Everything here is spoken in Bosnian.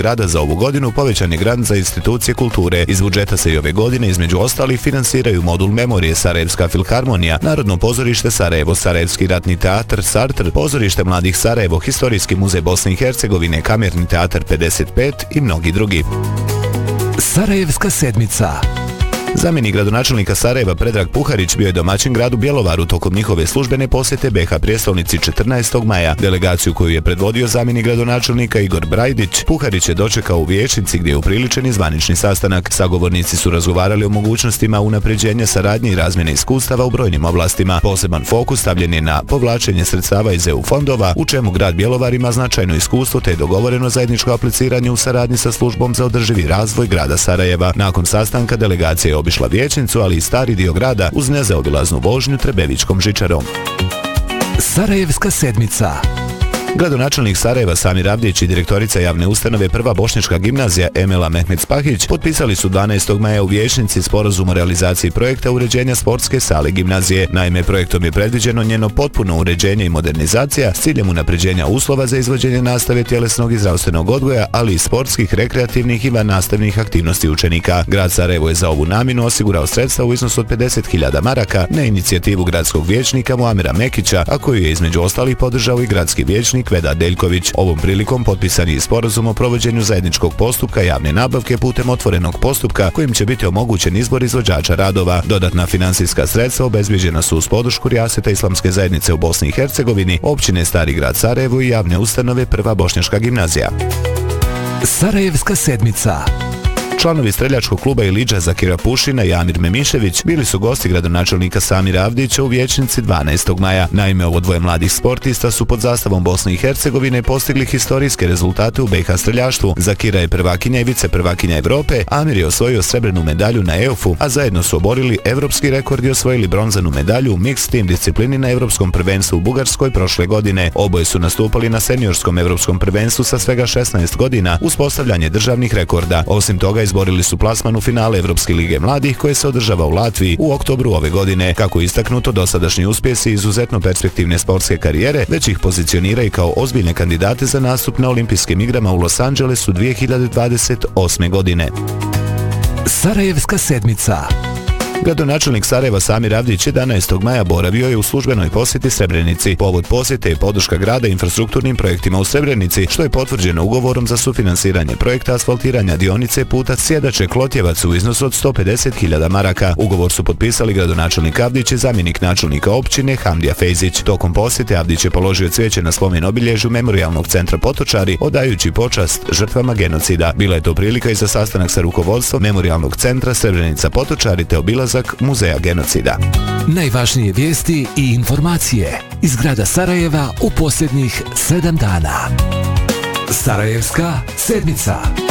grada za ovu godinu povećan je grant za institucije kulture. Iz budžeta se i ove godine između ostalih finansiraju modul memorije Sarajevska filharmonija, Narodno pozorište Sarajevo, Sarajevski ratni teatar Sartr, Pozorište mladih Sarajevo, Historijski muzej Bosne i Hercegovine, Kamerni teatar 55 i mnogi drugi. Sarajevska sedmica. Zamjenik gradonačelnika Sarajeva Predrag Puharić bio je domaćin gradu Bjelovaru tokom njihove službene posjete BiH prijestolnici 14. maja. Delegaciju koju je predvodio zamjenik gradonačelnika Igor Brajdić, Puharić je dočekao u Vijećnici gdje je upriličen i zvanični sastanak. Sagovornici su razgovarali o mogućnostima unapređenja saradnje i razmjene iskustava u brojnim oblastima. Poseban fokus stavljen je na povlačenje sredstava iz EU fondova, u čemu grad Bjelovar ima značajno iskustvo te je dogovoreno zajedničko apliciranje u saradnji sa službom za održivi razvoj grada Sarajeva. Nakon sastanka delegacija je obišla Vijećnicu, ali i stari dio grada uz nezaobilaznu vožnju Trebevićkom žičarom. Sarajevska sedmica. Gradonačelnik Sarajeva Samir Avdić i direktorica javne ustanove Prva bošnjačka gimnazija Emela Mehmet Spahić potpisali su 12. maja u Vijećnici sporazum o realizaciji projekta uređenja sportske sale gimnazije. Naime, projektom je predviđeno njeno potpuno uređenje i modernizacija s ciljem unapređenja uslova za izvođenje nastave tjelesnog i zdravstvenog odgoja, ali i sportskih, rekreativnih i vannastavnih aktivnosti učenika. Grad Sarajevo je za ovu namjenu osigurao sredstva u iznosu od 50.000 maraka na inicijativu gradskog vijećnika Muamira Mekića, a koju je između ostalih podržao i gradski vijećnik Vedat Deljković. Ovom prilikom potpisan je sporazum o provođenju zajedničkog postupka javne nabavke putem otvorenog postupka kojim će biti omogućen izbor izvođača radova. Dodatna finansijska sredstva obezbijeđena su uz podršku Rijaseta Islamske zajednice u Bosni i Hercegovini, općine Stari grad Sarajevo i javne ustanove Prva bošnjačka gimnazija. Sarajevska sedmica. Članovi streljačkog kluba Ilidža Zakira Pušina i Amir Memišević bili su gosti gradonačelnika Samira Avdića u Vijećnici 12. maja. Naime, ovo dvoje mladih sportista su pod zastavom Bosne i Hercegovine postigli historijske rezultate u BiH streljaštvu. Zakira je prvakinja i viceprvakinja Evrope, Amir je osvojio srebrnu medalju na EOF-u, a zajedno su oborili evropski rekord i osvojili bronzanu medalju u mixed team disciplini na Evropskom prvenstvu u Bugarskoj prošle godine. Oboje su nastupali na seniorskom Evropskom prvenstvu sa svega 16 godina uz postavljanje državnih rekorda. Osim toga, izborili su plasman u finale Evropske lige mladih koje se održava u Latviji u oktobru ove godine. Kako je istaknuto, dosadašnji uspjesi izuzetno perspektivne sportske karijere već ih pozicionira i kao ozbiljne kandidate za nastup na olimpijskim igrama u Los Angelesu 2028. godine. Sarajevska sedmica. Gradonačelnik Sarajeva Samir Avdić 11. maja boravio je u službenoj posjeti Srebrenici. Povod posjete je podrška grada infrastrukturnim projektima u Srebrenici, što je potvrđeno ugovorom za sufinansiranje projekta asfaltiranja dionice puta Sjedače-Klotjevac u iznosu od 150.000 maraka. Ugovor su potpisali gradonačelnik Avdić i zamjenik načelnika općine Hamdija Fejzić. Tokom posjete Avdić je položio cvijeće na spomen obilježju Memorijalnog centra Potočari, odajući počast žrtvama genocida. Bila je to prilika i za sastanak sa rukovodstvom Memorijalnog centra Srebrenica Potočari te obilazak muzeja genocida. Najvažnije vijesti i informacije iz grada Sarajeva u posljednjih 7 dana. Sarajevska sedmica.